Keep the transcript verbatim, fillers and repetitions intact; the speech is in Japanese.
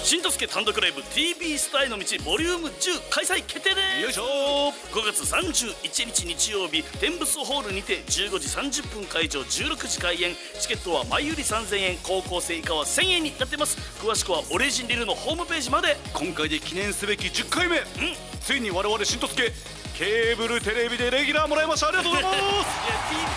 新とすけ単独ライブ ティービー スターへの道ボリュームじゅう開催決定です。 よいしょ。 ごがつさんじゅういちにち日曜日、天仏ホールにてじゅうごじさんじゅっぷん会場、じゅうろくじ開演。チケットは前売りさんぜんえん、高校生以下はせんえんになってます。詳しくはオレジンリルのホームページまで。 今回で記念すべきじゅっかいめ、 うん、 ついに我々新とすけケーブルテレビでレギュラーもらいました。ありがとうございます。 いや